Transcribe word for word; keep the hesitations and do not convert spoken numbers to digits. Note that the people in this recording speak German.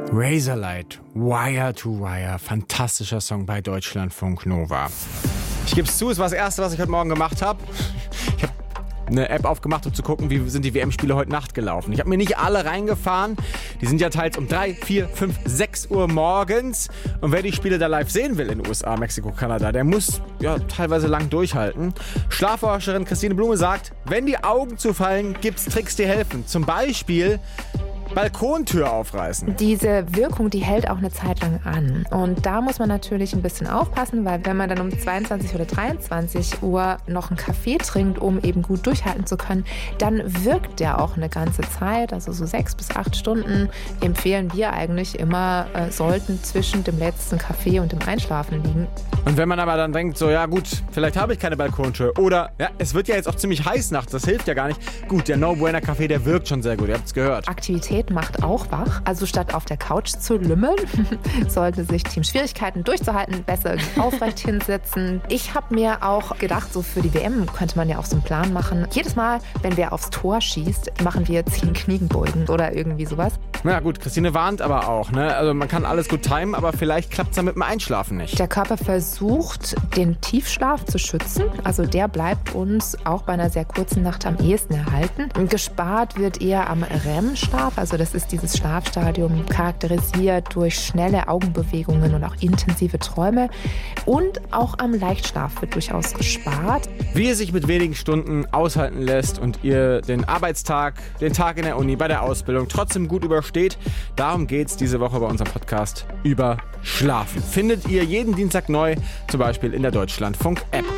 Razorlight, Wire to Wire, fantastischer Song bei Deutschlandfunk Nova. Ich gebe es zu, es war das Erste, was ich heute Morgen gemacht habe. Ich habe eine App aufgemacht, um zu gucken, wie sind die W M-Spiele heute Nacht gelaufen. Ich habe mir nicht alle reingefahren. Die sind ja teils um drei, vier, fünf, sechs Uhr morgens. Und wer die Spiele da live sehen will in den U S A, Mexiko, Kanada, der muss ja teilweise lang durchhalten. Schlafforscherin Christine Blume sagt, wenn die Augen zufallen, gibt's Tricks, die helfen. Zum Beispiel Balkontür aufreißen. Diese Wirkung, die hält auch eine Zeit lang an. Und da muss man natürlich ein bisschen aufpassen, weil wenn man dann um zweiundzwanzig oder dreiundzwanzig Uhr noch einen Kaffee trinkt, um eben gut durchhalten zu können, dann wirkt der auch eine ganze Zeit, also so sechs bis acht Stunden empfehlen wir eigentlich immer, äh, sollten zwischen dem letzten Kaffee und dem Einschlafen liegen. Und wenn man aber dann denkt, so ja gut, vielleicht habe ich keine Balkontür oder ja, es wird ja jetzt auch ziemlich heiß nachts, das hilft ja gar nicht. Gut, der No Bueno Kaffee, der wirkt schon sehr gut, ihr habt es gehört. Aktivität macht auch wach. Also statt auf der Couch zu lümmeln, sollte sich Team Schwierigkeiten durchzuhalten, besser aufrecht hinsetzen. Ich habe mir auch gedacht, so für die W M könnte man ja auch so einen Plan machen. Jedes Mal, wenn wer aufs Tor schießt, machen wir zehn Kniebeugen oder irgendwie sowas. Na gut, Christine warnt aber auch, ne? Also man kann alles gut timen, aber vielleicht klappt es dann mit dem Einschlafen nicht. Der Körper versucht, den Tiefschlaf zu schützen. Also der bleibt uns auch bei einer sehr kurzen Nacht am ehesten erhalten. Gespart wird eher am R E M-Schlaf. Also das ist dieses Schlafstadium, charakterisiert durch schnelle Augenbewegungen und auch intensive Träume. Und auch am Leichtschlaf wird durchaus gespart. Wie es sich mit wenigen Stunden aushalten lässt und ihr den Arbeitstag, den Tag in der Uni, bei der Ausbildung trotzdem gut übersteht, darum geht es diese Woche bei unserem Podcast über Schlafen. Findet ihr jeden Dienstag neu, zum Beispiel in der Deutschlandfunk-App.